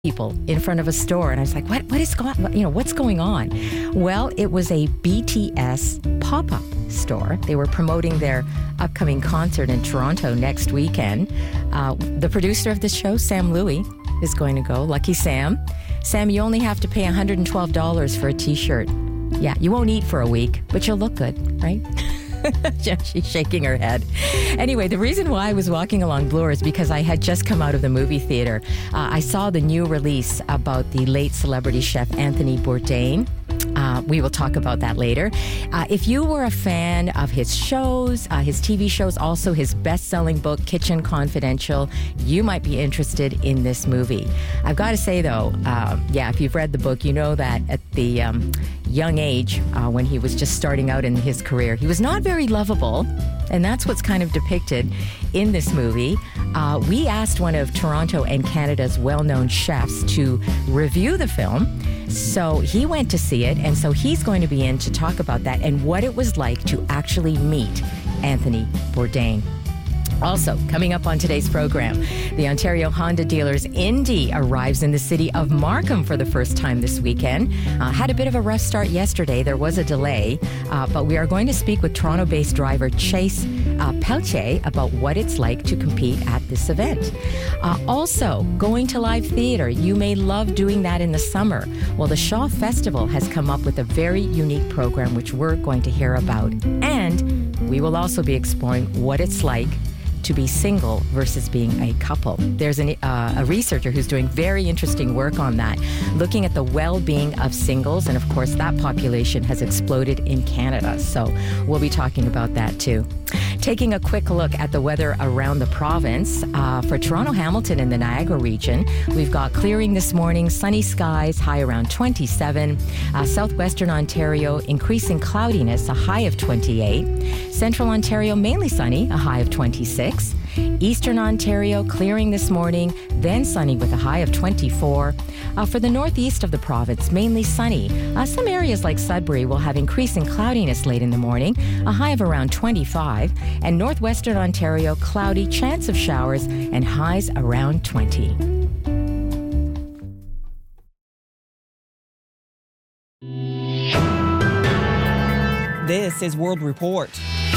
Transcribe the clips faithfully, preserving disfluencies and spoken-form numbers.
people in front of a store. And I was like, what, what is going you know, what's going on? Well, it was a B T S pop-up store. They were promoting their upcoming concert in Toronto next weekend. Uh, the producer of the show, Sam Louie, is going to go. Lucky Sam. Sam, you only have to pay one hundred twelve dollars for a t-shirt. Yeah, you won't eat for a week, but you'll look good, right? She's shaking her head. Anyway, the reason why I was walking along Bloor is because I had just come out of the movie theater. Uh, I saw the new release about the late celebrity chef Anthony Bourdain. Uh, we will talk about that later. Uh, if you were a fan of his shows, uh, his T V shows, also his best-selling book, Kitchen Confidential, you might be interested in this movie. I've got to say, though, uh, yeah, if you've read the book, you know that at the um, young age, uh, when he was just starting out in his career, he was not very lovable, and that's what's kind of depicted in this movie. Uh, we asked one of Toronto and Canada's well-known chefs to review the film. So he went to see it, and so he's going to be in to talk about that and what it was like to actually meet Anthony Bourdain. Also, coming up on today's program, the Ontario Honda dealers Indy arrives in the city of Markham for the first time this weekend. Uh, had a bit of a rough start yesterday. There was a delay, uh, but we are going to speak with Toronto-based driver Chase uh, Pelletier about what it's like to compete at this event. Uh, also, going to live theater. You may love doing that in the summer. Well, the Shaw Festival has come up with a very unique program which we're going to hear about. And we will also be exploring what it's like to be single versus being a couple. There's an, uh, a researcher who's doing very interesting work on that, looking at the well-being of singles, and of course that population has exploded in Canada, so we'll be talking about that too. Taking a quick look at the weather around the province. Uh, for Toronto, Hamilton, and the Niagara region, we've got clearing this morning, sunny skies, high around twenty-seven. Uh, southwestern Ontario, increasing cloudiness, a high of twenty-eight. Central Ontario, mainly sunny, a high of twenty-six. Eastern Ontario, clearing this morning, then sunny with a high of twenty-four. Uh, for the northeast of the province, mainly sunny. Uh, some areas like Sudbury will have increasing cloudiness late in the morning, a high of around twenty-five. And northwestern Ontario, cloudy, chance of showers, and highs around twenty. This is World Report.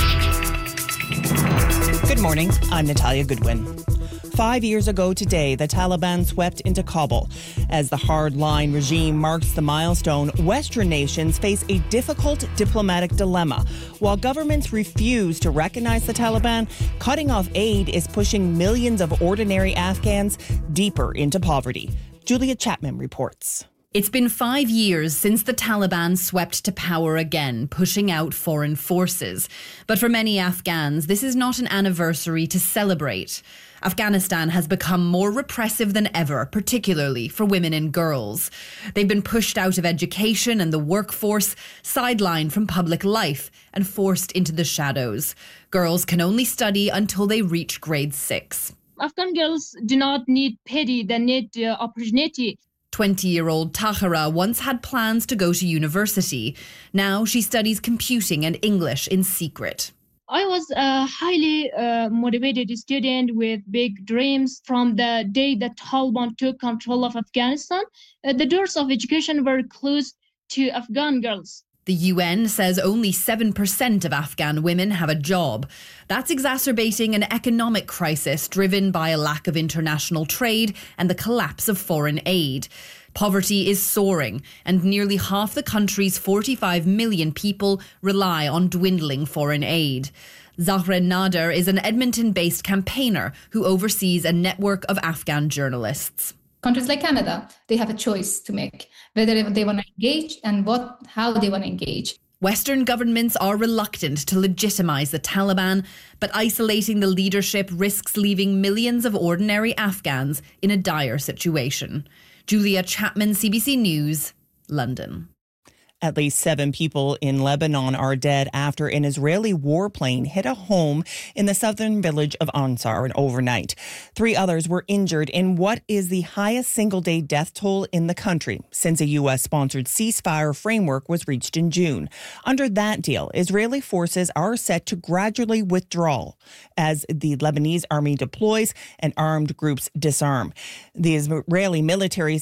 Good morning, I'm Natalia Goodwin. Five years ago today, the Taliban swept into Kabul. As the hardline regime marks the milestone, Western nations face a difficult diplomatic dilemma. While governments refuse to recognize the Taliban, cutting off aid is pushing millions of ordinary Afghans deeper into poverty. Julia Chapman reports. It's been five years since the Taliban swept to power again, pushing out foreign forces. But for many Afghans, this is not an anniversary to celebrate. Afghanistan has become more repressive than ever, particularly for women and girls. They've been pushed out of education and the workforce, sidelined from public life, and forced into the shadows. Girls can only study until they reach grade six. Afghan girls do not need pity, they need uh, opportunity. twenty-year-old Tahira once had plans to go to university. Now she studies computing and English in secret. I was a highly uh, motivated student with big dreams. From the day that Taliban took control of Afghanistan, uh, the doors of education were closed to Afghan girls. The U N says only seven percent of Afghan women have a job. That's exacerbating an economic crisis driven by a lack of international trade and the collapse of foreign aid. Poverty is soaring, and nearly half the country's forty-five million people rely on dwindling foreign aid. Zahren Nader is an Edmonton-based campaigner who oversees a network of Afghan journalists. Countries like Canada, they have a choice to make, whether they want to engage and what, how they want to engage. Western governments are reluctant to legitimize the Taliban, but isolating the leadership risks leaving millions of ordinary Afghans in a dire situation. Julia Chapman, C B C News, London. At least seven people in Lebanon are dead after an Israeli warplane hit a home in the southern village of Ansar overnight. Three others were injured in what is the highest single-day death toll in the country since a U S-sponsored ceasefire framework was reached in June. Under that deal, Israeli forces are set to gradually withdraw as the Lebanese army deploys and armed groups disarm. The Israeli military